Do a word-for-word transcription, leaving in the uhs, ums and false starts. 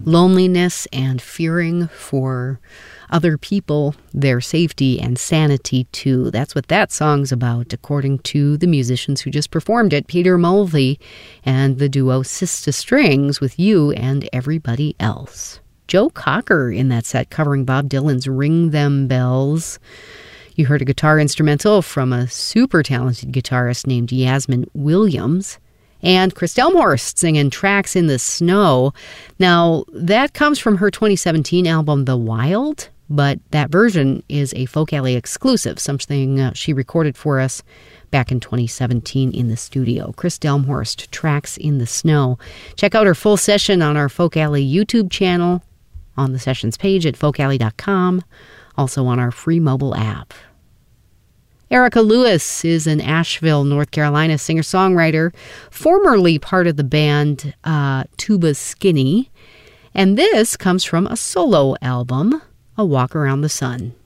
loneliness and fearing for other people, their safety and sanity too. That's what that song's about, according to the musicians who just performed it, Peter Mulvey and the duo Sista Strings with You and Everybody Else. Joe Cocker in that set covering Bob Dylan's Ring Them Bells. You heard a guitar instrumental from a super talented guitarist named Yasmin Williams. And Chris Delmhorst singing Tracks in the Snow. Now, that comes from her twenty seventeen album, The Wild, but that version is a Folk Alley exclusive, something uh, she recorded for us back in twenty seventeen in the studio. Chris Delmhorst, Tracks in the Snow. Check out her full session on our Folk Alley YouTube channel, on the sessions page at folk alley dot com, also on our free mobile app. Erica Lewis is an Asheville, North Carolina singer-songwriter, formerly part of the band uh, Tuba Skinny, and this comes from a solo album, A Walk Around the Sun.